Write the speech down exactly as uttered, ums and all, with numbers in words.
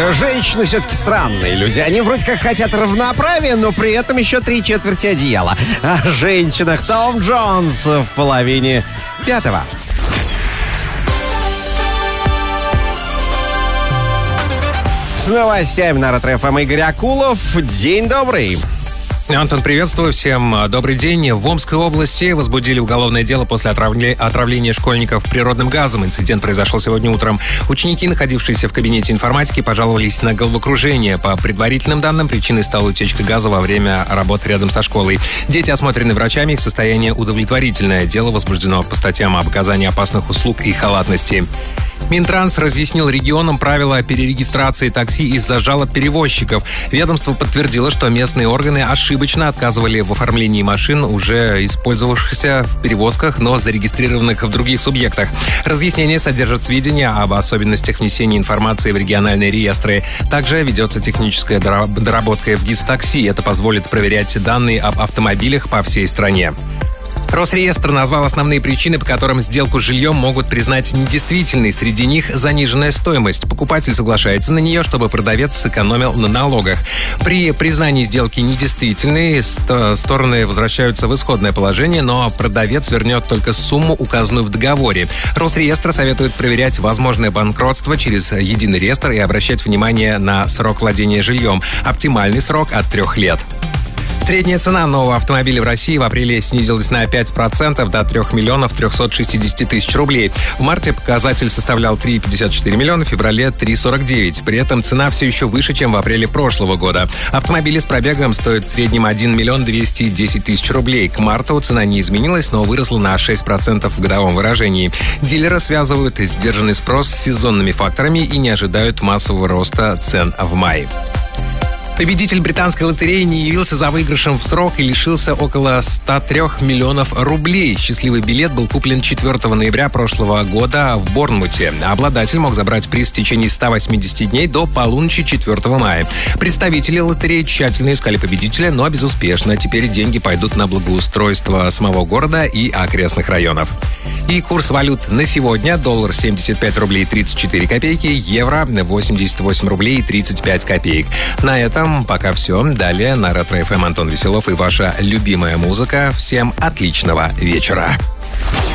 женщины все-таки странные люди. Они вроде как хотят равноправия, но при этом еще три четверти одеяла. О женщинах Том Джонс в половине пятого. С новостями на Ретро-ФМ Игорь Акулов. День добрый. Антон, приветствую. Всем добрый день. В Омской области возбудили уголовное дело после отравления, отравления школьников природным газом. Инцидент произошел сегодня утром. Ученики, находившиеся в кабинете информатики, пожаловались на головокружение. По предварительным данным, причиной стала утечка газа во время работы рядом со школой. Дети осмотрены врачами, их состояние удовлетворительное. Дело возбуждено по статьям об оказании опасных услуг и халатности. Минтранс разъяснил регионам правила перерегистрации такси из-за жалоб перевозчиков. Ведомство подтвердило, что местные органы ошибочно отказывали в оформлении машин, уже использовавшихся в перевозках, но зарегистрированных в других субъектах. Разъяснение содержит сведения об особенностях внесения информации в региональные реестры. Также ведется техническая доработка в ГИС такси. Это позволит проверять данные об автомобилях по всей стране. Росреестр назвал основные причины, по которым сделку с жильем могут признать недействительной. Среди них заниженная стоимость. Покупатель соглашается на нее, чтобы продавец сэкономил на налогах. При признании сделки недействительной стороны возвращаются в исходное положение, но продавец вернет только сумму, указанную в договоре. Росреестр советует проверять возможное банкротство через единый реестр и обращать внимание на срок владения жильем. Оптимальный срок от трех лет. Средняя цена нового автомобиля в России в апреле снизилась на пять процентов до трех миллионов трехсот шестидесяти тысяч рублей. В марте показатель составлял три целых пятьдесят четыре миллиона, в феврале три целых сорок девять. При этом цена все еще выше, чем в апреле прошлого года. Автомобили с пробегом стоят в среднем один миллион двести десять тысяч рублей. К марту цена не изменилась, но выросла на шесть процентов в годовом выражении. Дилеры связывают сдержанный спрос с сезонными факторами и не ожидают массового роста цен в мае. Победитель британской лотереи не явился за выигрышем в срок и лишился около ста трёх миллионов рублей. Счастливый билет был куплен четвёртого ноября прошлого года в Борнмуте. Обладатель мог забрать приз в течение ста восьмидесяти дней до полуночи четвёртого мая. Представители лотереи тщательно искали победителя, но безуспешно. Теперь деньги пойдут на благоустройство самого города и окрестных районов. И курс валют на сегодня: доллар семьдесят пять рублей тридцать четыре копейки, евро восемьдесят восемь рублей тридцать пять копеек. На этом пока все. Далее на Ретро-ФМ Антон Веселов и ваша любимая музыка. Всем отличного вечера.